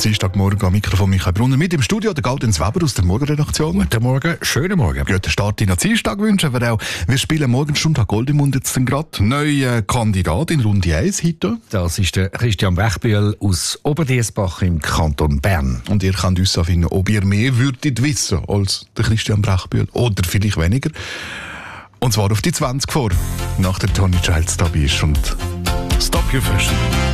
Dienstagmorgen am Mikrofon Michael Brunner. Mit im Studio der Gaudenz Weber aus der Morgenredaktion. Guten Morgen, schönen Morgen. Guten Start in den Dienstag wünschen wir auch. Wir spielen morgen Stunde Goldemund jetzt gerade. Neuer Kandidat in Runde 1 heute. Das ist der Christian Brechbühl aus Oberdiessbach im Kanton Bern. Und ihr könnt uns finden, ob ihr mehr würdet wissen als der Christian Brechbühl oder vielleicht weniger. Und zwar auf die 20 vor, nach der Tony Childs dabei ist und Stop Your Fashion.